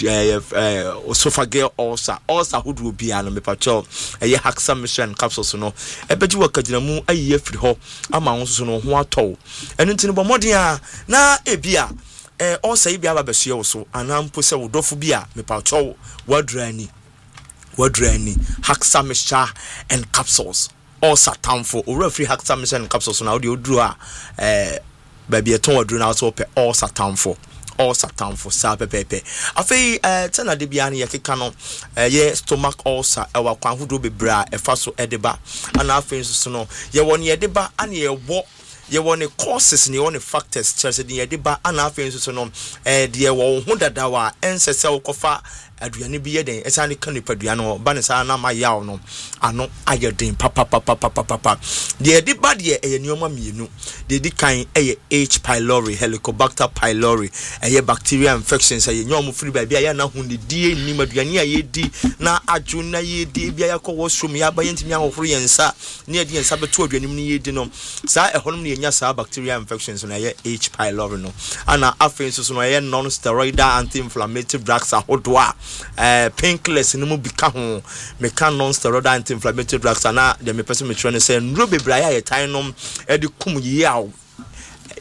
esophageal ulcer ulcer hodo bia no mepacho eye Haxa mission capsules no ebeji wakagina mu ayi afiri ho ama wonsu no ho ato enu ntini bo modern a na ebia eh ulcer bia ba beso ye so anampo se wodofo bia mepacho wadrani wadrani Haxa mixture and capsules ulcer tamfo ora free Haxa mixture and capsules na odi oduru a eh baby eton wadru na so pe ulcer tamfo ulcer tamfo sa pepepe afei eh tena de bia na yekeka no eh ye stomach ulcer e wa kwan hodo bebra e fa so edeba ana afei so no ye won ye deba ana ye wo ye won the causes ni won factors chese de ye deba ana afei so no eh de ye wo ho dada wa ensese wo kofa aduane bi ye den esa ne kan nipadua no ba ne sa na ma yaw no ano ayeden papa papa papa papa de de ba de eye nioma mienu de di kan eye H pylori Helicobacter pylori eye bacteria infections eye nyom free ba bia ya na hu ne die ni maduane aye di na aju na ye di bia ya ko wosum ya ba yentimi ahofro yensa ne de yensa beto aduane ni ye di no sa ehonum ne nya sa bacteria infections na eye H pylori no ana afenso so no eye non steroidal anti-inflammatory drugs ahodo a eh painkillers ni mu bika ho me kan non steroidal anti-inflammatory drugs na de me person me try say nro bebra ya ye tan nom e de kum yaw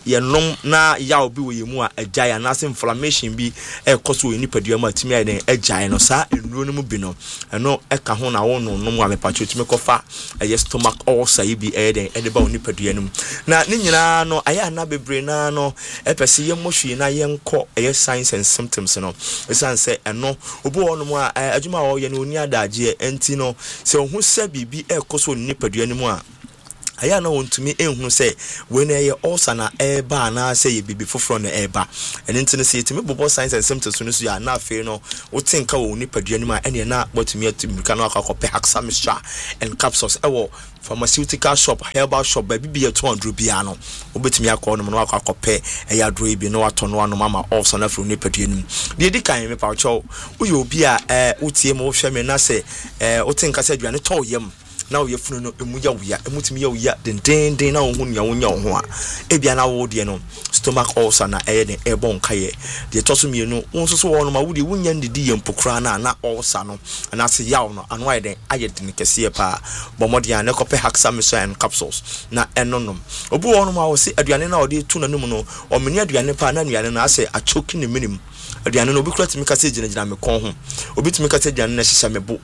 ye nom na ya obi wo yemu a agyae anase inflammation bi e koso we nipadua ma timi ayi den agyae no sa enuro no mu bi no eno e ka ho na wo no nom a mepacho timi kofa e stomach ulcer bi e den e de ba wo nipadua no na ne nyina no aya na bebre na no e pese ye mohwe na ye nko e signs and symptoms no esan se eno obi wo no mu a adwuma wo ye no oni adaje enti no se ohu se bibi e koso nipadua no mu a aya na wontumi ehunu se we na ye ulcer na eba na se ye bibi foforo na eba ene ntene se yetimi bobo signs and symptoms no so ya na afi no wotinka wo nipadua no ma ene na botumi atumi ka na akakopɛ Haxa mixture and capsules ewo pharmaceutical shop herbal shop ba bibi two hundred bia no obetumi akɔ no no akakopɛ eya dro bi no ato no ano mama ulcer na fro nipadua no de di kan me pa cho wo ye obi a eh wotie mo hwɛ me na se eh wotinka se aduane to yem na wo yefunu no emu ya wuya emutimi ya wuya den den den na wo hu nya wo nya ho a ebia na wo de no stomach ulcer na eye den e bon kaye de toso mienu wo so so wo no ma wo de wo nya ndidi ye mpokra na na ulcer no na se yaw no anu aye den aye den kese pa bomodi an ekopɛ Haxa mixture and capsules na enonom obu wo no ma wo se aduane na wo de tu na num no o meni aduane pa na aduane na ase achoki ne minim aduane no obi kura timi kase gina gina me kon ho obi timi kase aduane na hyehyɛ mebo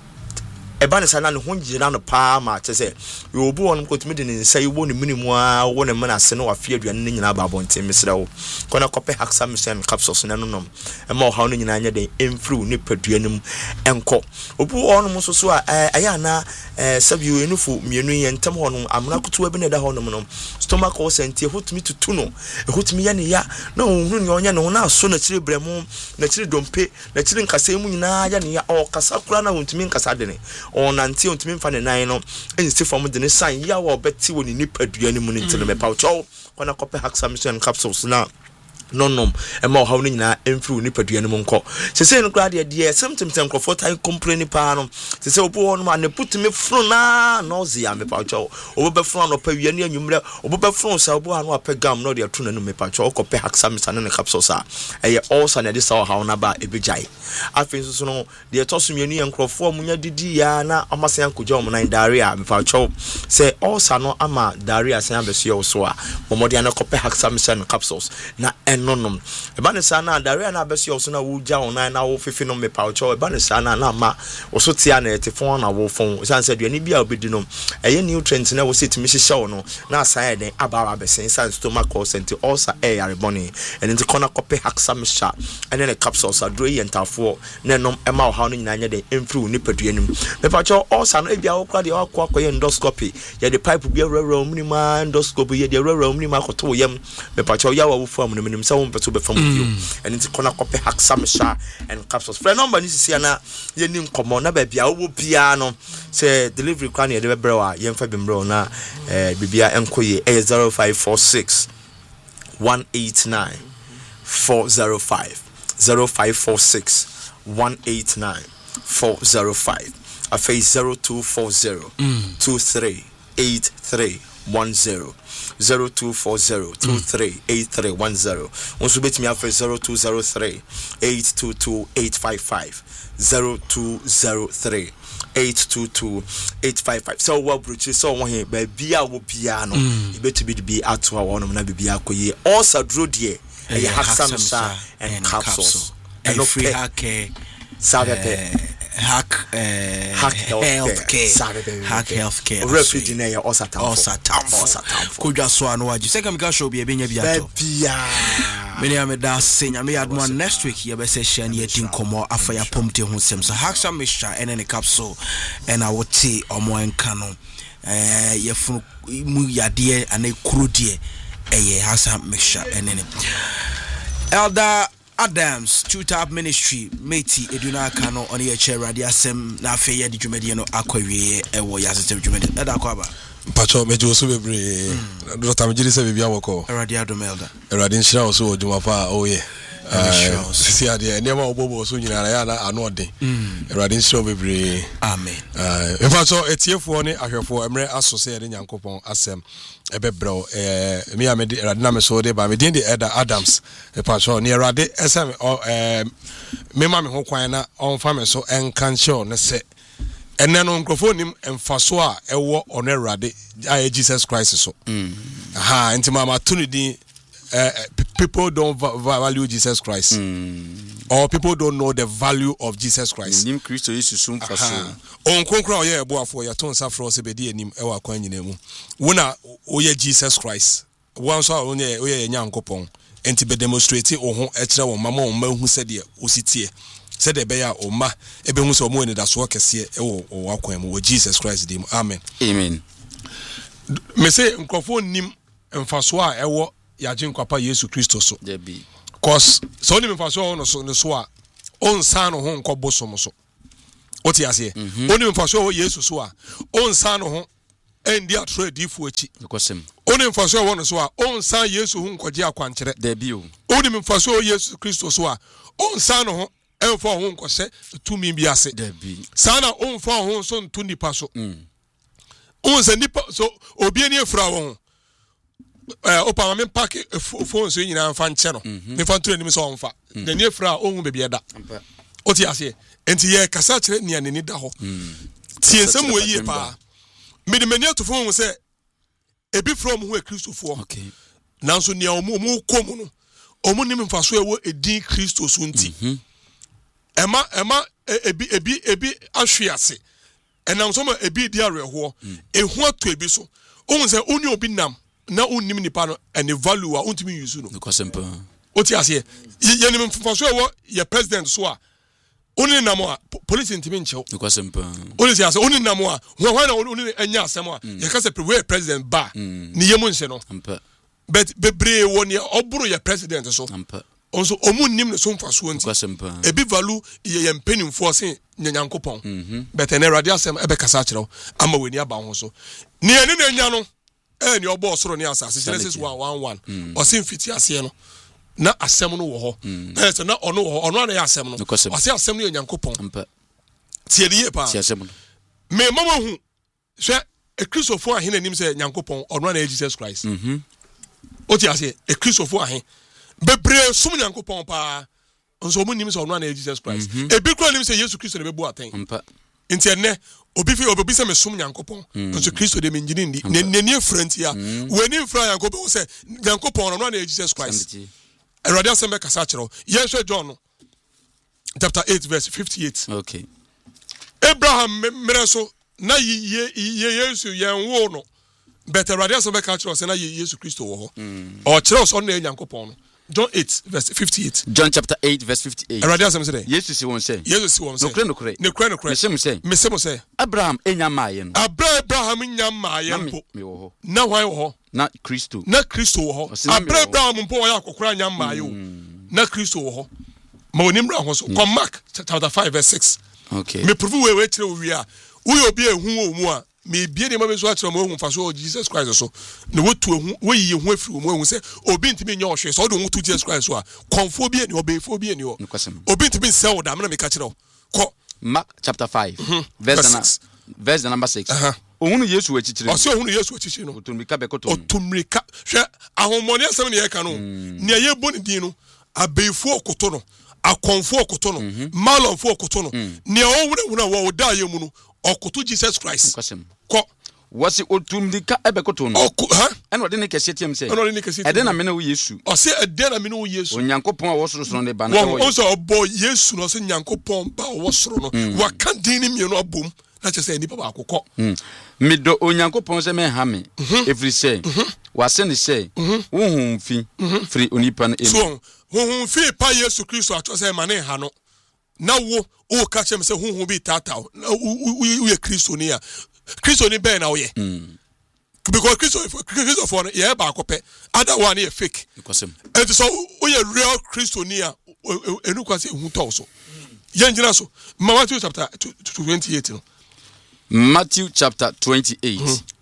eba ne sana ne ho ngira no pa ma kyese yo obu wonum ko tumi de ne nsa yi wo ne minimu a wo ne mana se no afie aduane ne nyina ba abonten mesra wo kona kopɛ Haxa mixture and capsules na no nom ema o ha no nyina anya den emfru ne paduanum enko obu wonum so so a aya na sabio enufu mienu yentam honum amna kutu abi ne da honum no stomach ulcer ntie hotumi tutu no hotumi ya ne ya na ohunu ne onya ne ho na so na kire bremu na kire dompe na kire nkasa mu nyina ya ne ya o kasa kura na wontumi nkasa de ne on anti on timi mfa ne nan no ensi form de ne sign ya wo beti woni nipadua ni mu ne ntele me pa cho kona kopɛ Haxa mixture and capsules na no no ema ha no nyina emfiri nipadua ni mu nko sese no kra de de symptoms enkrofo tai complain pa no sese obo wo no ma ne putimi fru na nausea me pa cho obo be fru no pa wiani anwumre obo be fru sa obo anu apɛ gam no de ato na no me pa cho kopɛ Haxa mixture and capsules a eye ulcer na de sa ha na ba ebejai afin so no de toso mienu enkrofo munya didi ya na amasan kojo mo nan diarrhea me pa cho se ulcer no ama diarrhea san abeso so a bomodi an kopɛ Haxa mixture and capsules na enonom eba ne sana diarrhea na abeso so na wo gya onan na wo fefe no me pa cho eba ne sana na ma wo so tia na etefon na wo fon san se duani bia obedi no eye nutrients na wo setimi hyehyɛ wo no na asan den aba abesen san stomach ulcer ulcer e yare boni ene nti kona kopɛ Haxa mixture ene ne capsules adro yentafo na nom ema o ha no nyina nya den emfiri nipadua nim me pa cho ulcer no ebia wo kwa de akwa akwa endoscopy ye de pipe bia rewra omnima endoscopy ye de rewra omnima akoto yam me pa cho ya wa wo fam no minim se wo mpeto be fam bio ene nti kona kopɛ Haxa mixture and capsules friend number ni sisi na ye ni nkomo na ba bia wo bia no se delivery kwan ye de be brewa ye mfa be mbro na eh bibia enkoye e zero five four six one eight nine four zero five zero five four six one eight nine four zero five a face zero two four zero two three eight three one zero zero two four zero two three eight three one zero once bet me after zero two zero three eight two two eight five five zero two zero three eight two two eight five five so what bruce so one here baby a wo piano e bet be be ato a wonum na bibia akoye also dro de e Haxa mixture and capsules and free hack sabe hack eh hack healthcare hack healthcare refugee na ya osatam osatam osatam kodwa so anu agi second mika show bi ebenya bi ato bia many am da senya me admo next week ye be se share na yedin komo afaya pomte ho sem so Haxa mixture and any capsule and I would see omo enka no eh ye funu mu yade ana kuro de eh Haxa mixture and any Elder Adams two-tab ministry meti eduna kano on your chair radio asem na afi ye di dwumade no akwawie e wo ya setem dwumade e da kwa ba pacho mejo so bebre do tam jiri se bibia woko radio Adomelda radio nshira so odwuma pa o ye sisi ade ne ma obobo so nyina ya na ano ode radio nshira bebre amen eh pacho etiefo ne ahwefo emre aso se ye nyankopon asem ebebro eh me amede radio na me so de ba me din de Elder Adams e pacho ne radio esem eh me ma me ho kwan na on fa me so enkanche ne se ene no microphone emfaso a ewo ono Awurade aye Jesus Christ so mm aha enti mama tunidi uh, people don't va- value Jesus Christ, mm. or people don't know the value of Jesus Christ. Nim Christo is soon for soon. On konkra oye ebo afo ya ton safro se bedi anim e wa kwan nyina mu. Wona oye Jesus Christ. Wan so oye oye Nyankopon. Enti be demonstrate o ho e kire wo mama o ma hu se de ositie. Se de be ya o ma e be hu se o mo ni da so kese e wo wa kwan mu Jesus Christ dim. Amen. Amen. Me say nkofo nim mfaso a ewo yaje nkwapa Yesu Kristo so. There be. Cause so ni mfaso no so no so a on san no ho nkobo so so. What you say? Only mfaso Yesu so a on san no ho endi atro adifu achi. Ekosem. Only mfaso wo no so a on san Yesu ho nkoje akwankyere. There be o. Only mfaso Yesu Kristo so a on san no ho emfa ho nkose tumi bi ase. There be. Sana on fa ho so ntu nipa so. Mm. On se nipa so obi ani efra wo. Eh opa me pack phone so nyina mfa nche no. Me fa ntu anim so onfa. Na ni efra ohun bebi eda. Oti ase enti ye kasa kire nia nani da ho. Tie sem we yie pa. Me de mania to phone say ebi from who e Christofo. Okay. Nanso nia omo omo komu no. Omo nim mfaso ewo edin Christo so nti. Ema ema ebi ebi ebi ahwe ase. Enam so ma ebi di areho. Ehu ato ebi so. Ohun say oni obi nam na onim nipa no and value a ontimi use no. Because simple. Oti ase ye nim mfaso ewo ye president so a oni namo a police ntimi nchew. Because simple. Oni say ase oni namo a ho ho na oni anya asem a ye ka say pre president ba ni yemu nse no. But bebre woni oburu ye president so. Also omu nim ne so mfaso nti. Because simple. Ebi value ye ye mpenimfo se nyanyankopon. But en erade asem ebe kasa kyerɛw ama weni aba ho so. Ni ene na nya no eh ni obo soro ni asase Genesis one one one. Osin fiti ase no. Na asem no wo ho eh so na ono wo ho ono na ya asem no o se asem no Nyankopon tie die pa tie asem no me mama hu hwe e Christopher ahen anim se Nyankopon ono na Jesus Christ mhm o tie ase e Christopher ahen bebre sum Nyankopon pa nso mo nim se ono na Jesus Christ e bi kro nim se Jesus Christ na bebu aten mpa nti ene obi fi obi se me sum Nyankopon nso Christo de me ngini ndi ne ne frantia we ni fra Nyankopon se Nyankopon ono na Jesus Christ. Erade asembe kasa kiro yenhwe John chapter eight verse fifty-eight. Okay. Abraham mereso na ye ye Yesu yenwo no but erade asembe ka kiro se na ye Yesu Kristo wo ho o kiro so na Nyankopon no. John eight verse fifty-eight. John chapter eight verse fifty-eight. Erade asembe se Yesu si won say. Yesu si won say. No kre no kre. Ne kre no kre. Mesem say. Mesem say. Abraham enya maaye no. Abraham enya maaye mpo. Me wo ho. Na hwan wo ho? Na Kristo. Na Kristo wo ho. Abraham mpo wa yakokora nya maaye o. Na Kristo wo ho. Ma onimra ho so. Come Mark chapter five verse six. Okay. Me prove we we kire owi a. Wo obi ehu wo mu a. Me bie ne ma be so akire mo hu faso Jesus Christ so. Ne wotu ehu wo yi hu afiri mo hu se obi ntimi nya ohwe so wo do hu to Jesus Christ so a. Konfo bi eni obe fo bi eni o. Obi ntimi se wo da me na me ka kire o. Ko Mark chapter five verse six. Verse number six. Ohunu Yesu achichire. Ose ohunu Yesu achichire no. Otumrika bekoto. Otumrika. Hwe ahomoni asem ne ye ka no. Ne ye boni din no. Abeifo okoto no. Akonfo okoto no. Malonfo okoto no. Ne owure wuna wo da ye mu no. Okoto Jesus Christ. Ko wasi otumrika ebekoto no. Oko ha? Eno de ne kese tiam se. Eno de ne kese. Ede na me na wo Yesu. Ose ede na me na wo Yesu. Onyankopon a wo soro soro ne ba na wo. Wo so obo Yesu no se Nyankopon ba wo soro no. Waka din ni mienu abom. Na chese ni baba akokọ. Me do Onyankopon se me ha me. Every say. Wase ne say. Wo hu mfi. Free onipa na emi. So wo hu mfi pa Yesu Kristo ato se ma ne ha no. Na wo o ka chem se hu hu bi tata. Wo ye Kristo ni ya. Kristo ni be na wo ye. Because Kristo Kristo for ye ba akope. Other one ye fake. Because and so wo ye real Kristo ni ya. Enu kwa se hu to so. Ye njina so. Matthew chapter twenty-eight no. Matthew chapter twenty-eight.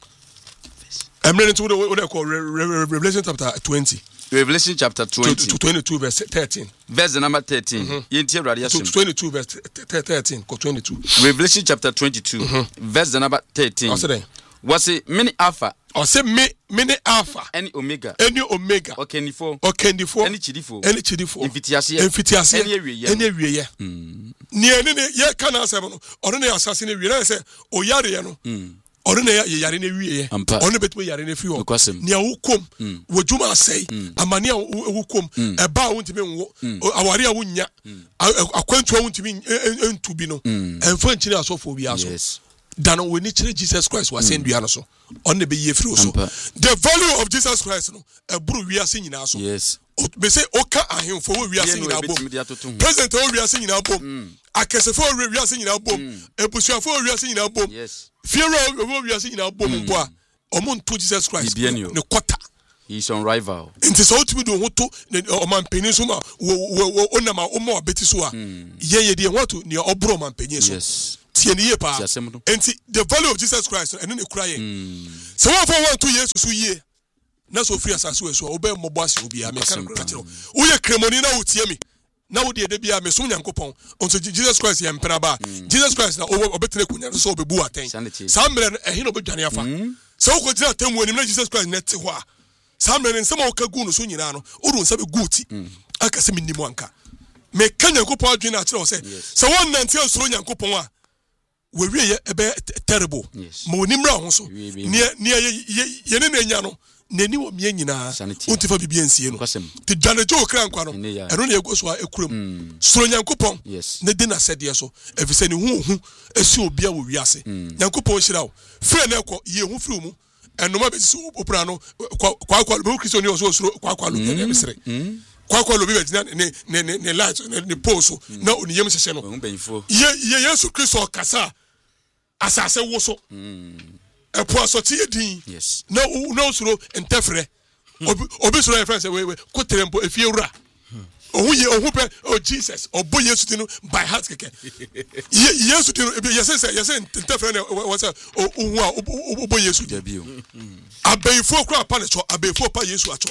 I'm reading to the Revelation chapter twenty. Revelation chapter twenty. To twenty-two verse thirteen. Verse number thirteen. To twenty-two verse thirteen. twenty-two. Revelation chapter twenty-two. Mm-hmm. Verse number thirteen. Was it many alpha? Or say me many alpha. Any omega. Any omega. Okay, ni four. Okay, ni four. Any chidifo. Any chidifo. Infitiasia. Infitiasia. Any area. Any area. Hmm. Ni any ye kana say no. Or any assassin area say oyare no. Hmm. ɔno na yɛ yare na wie ɔno betumi yare na fi hɔ nea wokom wodwuma asɛe amane a wokom ɛba a wontumi nwo aware a wonya akwantu a wontumi ntu bi no ɛmfa nkyire asɔfo bi aso dan we ni kyerɛ Jesus Christ wa send dua no so ɔno na bɛyɛ firi so the value of Jesus Christ no ɛburu wiase nyinaa so yes be say oka ahemfo wo wiase nyinaa bom president wo wiase nyinaa bom akesefo wo wiase nyinaa bom ebusuafo wo wiase nyinaa bom fiero wo wiase nyinaa bom mpo a ɔmo nto Jesus Christ ne kota he is unrivaled nti so otumi do ho to ɔman panin so ma wo onama ɔmo abeti so a yeye de ho to ne ɔbro ɔman panin so tie ne ye pa nti the value of Jesus Christ ɛno ne kura ye so wo for want to yesu so ye na so free asase we so obey mo boss obi a me kan kura kire wo ye kremoni na wo tie mi na wo de de bia me so nyankopon onso Jesus Christ ye mpena ba Jesus Christ na obetene kunya so obebu aten samre no ehe no bedwane afa so wo ko tira temu anim na Jesus Christ net ho a samre nsem wo ka gu no so nyina no oru nsa be guti aka se minnimu anka me kan nyankopon adwene a kire wo se so won nante osoro nyankopon a we wie ye ebe terrible mo nimra ho so ne ne ye ne nya no neni wo mie nyina unti fa bibia nsie no ti dwane jo kra nkwa no ero na ego so a ekuram soro nyankopon ne de na sede so efise ne hu hu esi obi a wo wiase nyankopon hira wo fre na ekọ ye hu firi mu enoma be si opra no kwa kwa lo kristo ni o so soro kwa kwa lo be misre kwa kwa lo be be ne ne ne light ne poso na oniyem hyehyɛ no ye ye Yesu Kristo kasa asase wo so epo asoti edin na na osuro entefre obi suro e friends we we koterempo efiewura ohun ye ohun pe oh Jesus obo Yesu tinu by heart keke Yesu tinu yese se yese entefre na we say ohun a obo Yesu debi o abefo kura pa ne cho abefo pa Yesu acho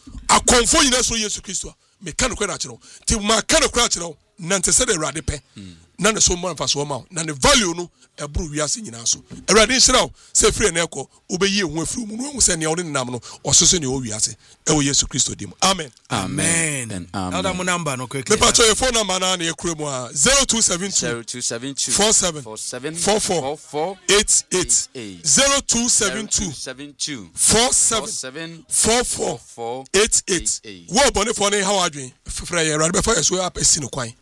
akonfo nyina so Yesu Kristo me kan ko na kire ti ma kan ko na kire na ntese de rade pe na ne so mo mfa so ma na ne value no ebru wiase nyina so erade nhiraw se free na ekọ obeyi ehu afru mu no hu se ne odi nam no ososo ne o wiase e wo Yesu Kristo dim amen amen ada mo number no quickly me pacho your phone number na na ekure mu a zero two seven two zero two seven two four seven four four eight eight zero two seven two four seven four four eight eight wo bone for ne how adwen frɛ ye erade be fa yeso apesi no kwan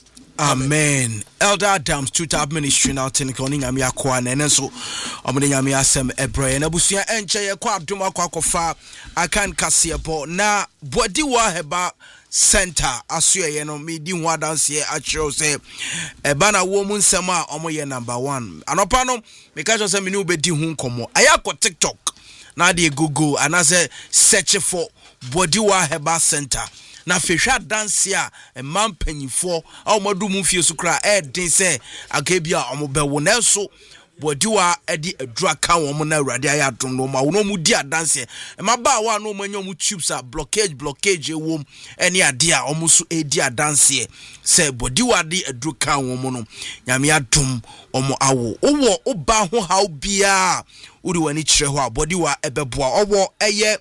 amen Elder Adams two tab ministry now technical ni nyame akwa na ene so omde nyame asem ebrɛ na busua enche ye kwa adom akwa akɔfa akan kasebo na body wa heba center aso ye no me di ho adanse ye akyew se eba na wo mu nsɛm a omo ye number one anopa no me ka cho se me ni obedi hu nkomo aya ko TikTok na de google anase search for body wa heba center na fehwa dance a emam panyifo a omadu mu fie so kra e den se akabi a omobewo na so bodiwa edi adura ka wo mo na awrade aya dom no ma wo no mu di adanse emaba wa no manyo mu tubes a blockage blockage ewom ene ade a omo so edi adanse se bodiwa di adura ka wo mo no nyame adom omo awo wo oba ho haw bia uri wani kire ho a bodiwa ebeboa owo eye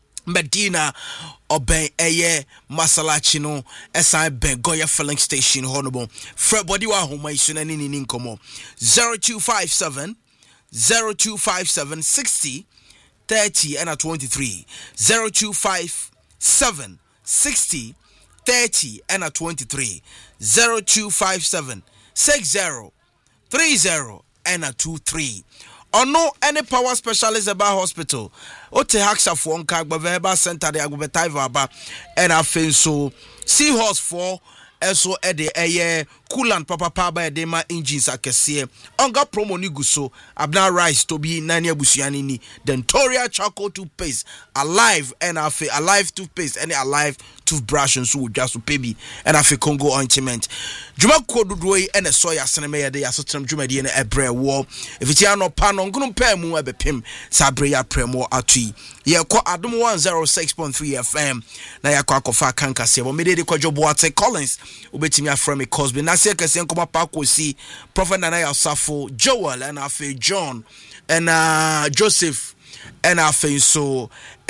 Medina oben eye masalachi no esan ben goya filling station honorable Fred body wa homa isu na nini nkomo zero two five seven zero two five seven sixty thirty and twenty-three zero two five seven sixty thirty and twenty-three zero two five seven six zero three zero and twenty-three Ono any power specialist about hospital. Ote haxa for onka Agba Center de Agubetaiva aba and afen so seahorse for eso ede eye coolant papa papa ede ma engines akese onga promo ni guso abna rice to be nani abusuani ni dentoria charcoal toothpaste alive and afe alive toothpaste any alive toothbrush and so just to baby and afe Congo ointment juma kododo yi ene so ya sene me yede ya so trem juma de na ebre wo efiti ano pa no ngunu pa mu ebepem sabre ya premo atui ye ko adom one oh six point three F M na ya ko akofa kanka se bo me de ko jobo ate Collins obetimi afra me Cosby na se kese nkoma pa ko si Prophet Nana Yasafo Joel and afe John and uh, Joseph and afe so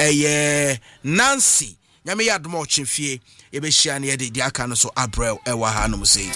eye Nancy nyame ya adom ochimfie ebe hia na ye de aka no so abrel e wa ha no sei